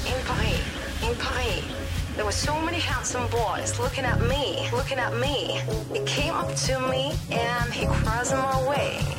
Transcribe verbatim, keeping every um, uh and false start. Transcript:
in Paris, in Paris. There were so many handsome boys looking at me, looking at me. He came up to me and he crossed my way.